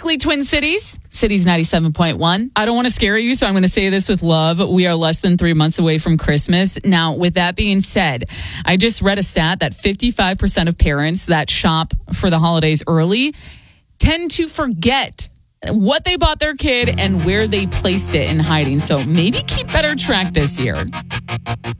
Weekly Twin Cities, Cities 97.1. I don't want to scare you, so I'm going to say this with love. We are less than 3 months away from Christmas. Now, with that being said, I just read a stat that 55% of parents that shop for the holidays early tend to forget what they bought their kid and where they placed it in hiding. So maybe keep better track this year.